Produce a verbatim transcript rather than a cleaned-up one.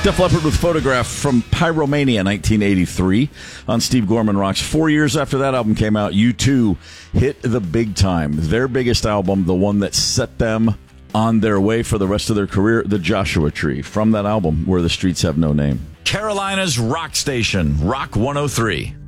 Def Leppard with Photograph from Pyromania nineteen eighty-three on Steve Gorman Rocks. Four years after that album came out, U two hit the big time. Their biggest album, the one that set them on their way for the rest of their career, The Joshua Tree, from that album, Where the Streets Have No Name. Carolina's rock station, Rock one oh three.